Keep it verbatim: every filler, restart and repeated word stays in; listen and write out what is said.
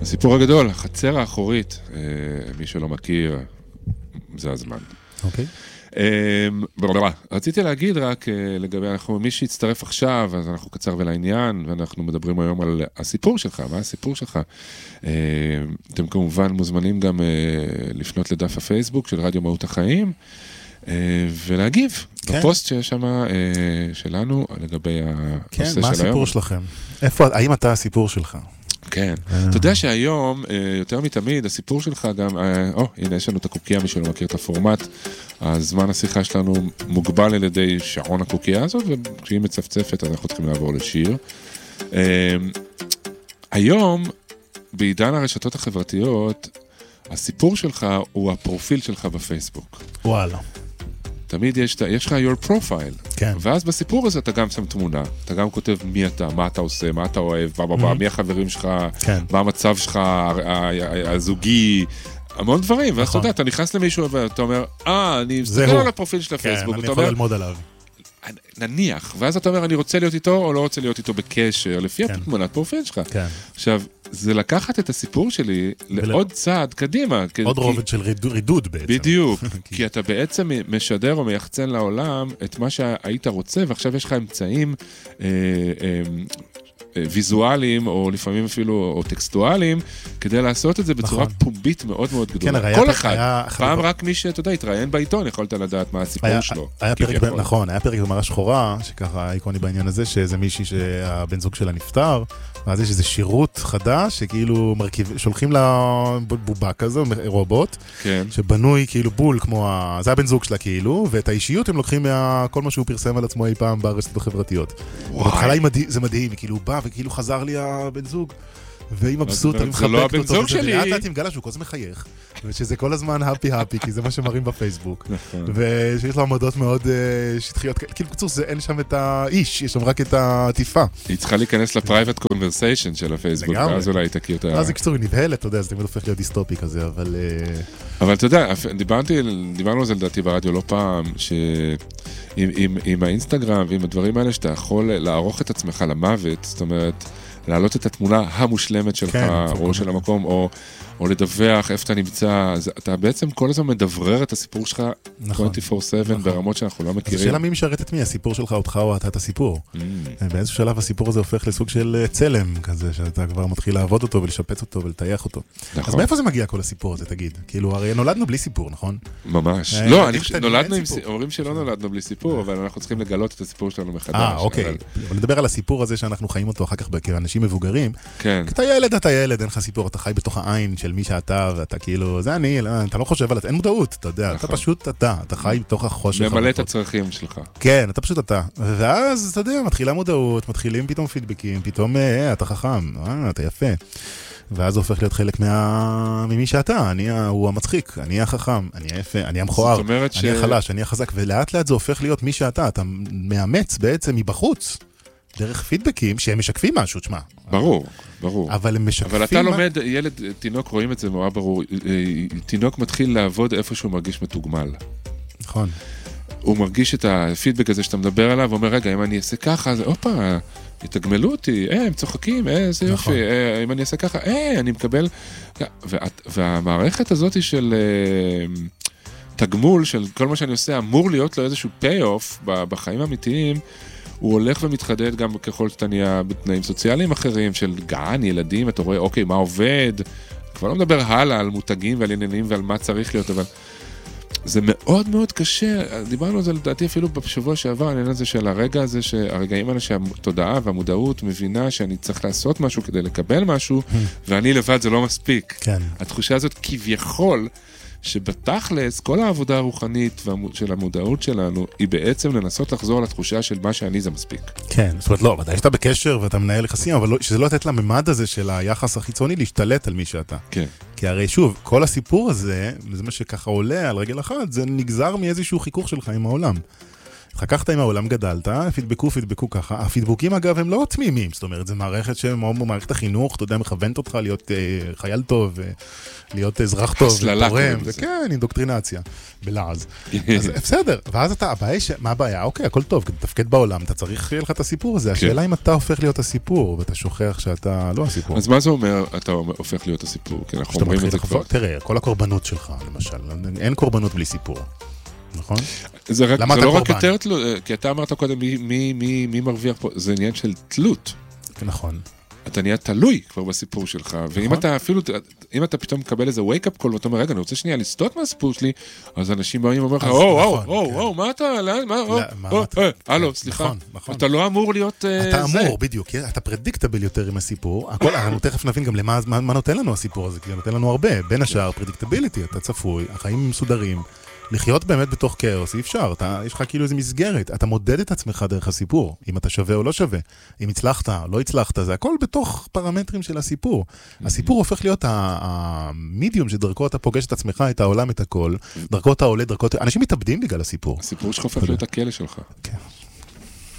הסיפור הגדול, החצר האחורית, מי שלא מכיר, זה הזמן. אוקיי. רציתי להגיד רק לגבי, אנחנו, מי שיצטרף עכשיו, אז אנחנו קצר ולעניין, ואנחנו מדברים היום על הסיפור שלך, מה הסיפור שלך? אתם כמובן מוזמנים גם לפנות לדף הפייסבוק של רדיו מהות החיים, ולהגיב בפוסט שיש שם שלנו לגבי הנושא של היום. כן, מה הסיפור שלכם? איפה, האם אתה הסיפור שלך? כן. אתה יודע שהיום, יותר מתמיד, הסיפור שלך גם, או, הנה, יש לנו את הקוקייה, מי שלא מכיר את הפורמט, הזמן השיחה שלנו מוגבל על ידי שעון הקוקייה הזאת, וכשהיא מצפצפת, אז אנחנו צריכים לעבור לשיר. היום, בעידן הרשתות החברתיות, הסיפור שלך הוא הפרופיל שלך בפייסבוק. וואלה. תמיד יש, יש לך your profile. כן. ואז בסיפור הזה אתה גם שם תמונה, אתה גם כותב מי אתה, מה אתה עושה, מה אתה אוהב, בא, בא, בא, מי החברים שלך, כן. מה המצב שלך, הזוגי, המון דברים. ואז אתה יודע, אתה נכנס למישהו ואתה אומר, אה, אני מסתכל על הפרופיל של הפייסבוק. כן, אני יכול ללמוד עליו. נניח, ואז אתה אומר, אני רוצה להיות איתו או לא רוצה להיות איתו בקשר, לפי התמונת פרופיל שלך. כן. עכשיו, זה לקחת את הסיפור שלי לעוד צעד קדימה. עוד רובד של רידוד בעצם. בדיוק, כי אתה בעצם משדר או מייחצן לעולם את מה שהיית רוצה, ועכשיו יש לך אמצעים ויזואליים, או לפעמים אפילו, או טקסטואליים, כדי לעשות את זה בצורה פומבית מאוד מאוד גדולה. כל אחד, פעם רק מי שאתה יודע, התראיין בעיתון, יכולת לדעת מה הסיפור שלו. נכון, היה פרק במראה שחורה, שככה איקוני בעניין הזה, שזה מישהי שהבן זוג שלה נפטר, ואז יש איזה שירות חדש, שכאילו שולחים לה בובה כזו, רובוט, שבנוי כאילו בול, כמו, זה הבן זוג שלה כאילו, ואת האישיות הם לוקחים מכל מה שהוא פרסם על עצמו אי פעם ברשתות החברתיות. ובהתחלה זה מדהים, כאילו בא וכאילו חזר לי הבן זוג, והיא מבסוט, אני מחבק אותו. זה לא הבן זוג שלי. ולאט לאט עם גלה שהוא כל הזמן מחייך, ושזה כל הזמן הפי הפי, כי זה מה שמראים בפייסבוק. ושיש לו עמדות מאוד שטחיות, כאילו בקצור, אין שם את האיש, יש שם רק את העטיפה. היא צריכה להיכנס לפרייבט קונברסיישן של הפייסבוק, ואז אולי תכיר אותה. אז בקצור, היא נבהלת, אתה יודע, זה תמיד הופך להיות דיסטופי כזה, אבל... אבל אתה יודע, דיברנו על זה לדעתי ברדיו לא פעם, שעם האינסטגרם ועם הדברים האלה, שאתה יכול לערוך את עצמך למוות, זאת אומרת, להעלות את התמונה המושלמת שלך, או של המקום, או, או לדווח איפה אתה נמצא, אז אתה בעצם כל הזמן מדברר את הסיפור שלך עשרים וארבע שבע ברמות שאנחנו לא מכירים. אז השאלה מי משרת את מי, הסיפור שלך, אותך או אתה את הסיפור. באיזשהו שלב הסיפור הזה הופך לסוג של צלם כזה, שאתה כבר מתחיל לעבוד אותו ולשפץ אותו ולטייח אותו. אז מאיפה זה מגיע כל הסיפור הזה, תגיד? כאילו, הרי נולדנו בלי סיפור, נכון? ממש. לא, נולדנו עם, אומרים שלא נולדנו בלי סיפור, אבל אנחנו צריכים לגלות את הסיפור שלנו מחדש. אה, אוקיי. אבל נדבר על הסיפור הזה שאנחנו חיים אותו אחר כך כאנשים מבוגרים. כן. אתה ילד, אתה ילד, אין לך סיפור, אתה חי בתוך העין של מי שאתה, ואתה כאילו, זה אני, אתה לא חושב על זה, אין מודעות, אתה יודע, אתה פשוט אתה, אתה חי בתוך החושך. ממלא את הצרכים שלך. כן, אתה פשוט אתה. ואז, אתה יודע, מתחילה מודעות, מתחילים פתאום פידבקים, פתאום, אה, אתה חכם, אה, אתה יפה. ואז הופך להיות חלק מה... ממי שאתה, אני הוא המצחיק, אני החכם, אני היפה, אני המכוער, אני ש... החלש, אני החזק, ולאט לאט זה הופך להיות מי שאתה, אתה מאמץ בעצם מבחוץ. דרך פידבקים שהם משקפים משהו, תשמע. ברור, ברור. אבל הם משקפים... אבל אתה לומד, ילד, תינוק, רואים את זה מאוד ברור, תינוק מתחיל לעבוד איפה שהוא מרגיש מתוגמל. נכון. הוא מרגיש את הפידבק הזה שאתה מדבר עליו, ואומר, רגע, אם אני אעשה ככה, אז אופה, יתגמלו אותי, אה, הם צוחקים, אה, זה יופי, אה, אם אני אעשה ככה, אה, אני מקבל... והמערכת הזאת של תגמול, של כל מה שאני עושה, אמור להיות לו איזשהו פי-אוף בחיים האמיתיים, הוא הולך ומתחדד גם ככל שאתה נהיה בתנאים סוציאליים אחרים, של גן, ילדים, אתה רואה, אוקיי, מה עובד? כבר לא מדבר הלאה על מותגים ועל עניינים ועל מה צריך להיות, אבל זה מאוד מאוד קשה. דיברנו על זה לדעתי אפילו בשבוע שעבר, העניין הזה של הרגע הזה, שהרגעים האלה שהתודעה והמודעות מבינה שאני צריך לעשות משהו כדי לקבל משהו, ואני לבד זה לא מספיק. כן. התחושה הזאת כביכול, שבתכלס, כל העבודה הרוחנית של המודעות שלנו, היא בעצם לנסות לחזור לתחושה של מה שאני זה מספיק. כן, זאת אומרת, לא, ודאי שאתה בקשר ואתה מנהל יחסים, אבל לא, שזה לא לתת לממד הזה של היחס החיצוני להשתלט על מי שאתה. כן. כי הרי שוב, כל הסיפור הזה, זה מה שככה עולה על רגל אחת, זה נגזר מאיזשהו חיכוך שלך עם העולם. התחככת עם העולם, גדלת, פידבקו, פידבקו ככה. הפידבוקים אגב הם לא תמימים, זאת אומרת, זה מערכת שמערכת החינוך, אתה יודע, מכוונת אותך להיות אה, חייל טוב, להיות אזרח טוב, ותורם, וכן, אינדוקטרינציה, בלעז. אז בסדר, ואז אתה, הבעיה, מה הבעיה? אוקיי, הכל טוב, כדי לתפקד בעולם, אתה צריך לך את הסיפור הזה. השאלה אם אתה הופך להיות הסיפור, ואתה שוכח שאתה לא הסיפור. אז מה זה אומר, אתה הופך להיות הסיפור? כי אנחנו אומרים את זה כבר. תראה, כל הקורבנות שלך, למשל, אין קורבנות בלי סיפור. נכון? זה, רק, זה לא רק יותר תלות, כי אתה אמרת קודם מי, מי, מי, מי מרוויח פה, זה עניין של תלות. נכון. אתה נהיה תלוי כבר בסיפור שלך, נכון? ואם אתה אפילו, אם אתה פתאום מקבל איזה wake-up call, ואתה אומר, רגע, אני רוצה שנייה לסטות מהסיפור שלי, אז אנשים באים ואומרים לך, או, או, או, או, מה אתה, מה, או, הלו, סליחה, אתה לא אמור להיות זה. אתה אמור, בדיוק, אתה פרדיקטבל יותר עם הסיפור, אנחנו תכף נבין גם מה נותן לנו הסיפור הזה, כי זה נותן לנו הרבה, בין השאר, פרדיקטביליטי, אתה צפוי, החיים מסודרים, לחיות באמת בתוך כאוס, אי אפשר, אתה, יש לך כאילו איזו מסגרת, אתה מודד את עצמך דרך הסיפור, אם אתה שווה או לא שווה, אם הצלחת או לא הצלחת, זה הכל בתוך פרמטרים של הסיפור. הסיפור הופך להיות המדיום שדרכו אתה פוגש את עצמך, את העולם, את הכל, דרכו אתה עולה, דרכו אתה... אנשים מתאבדים בגלל הסיפור. הסיפור שלך הופך להיות הכלא שלך. כן.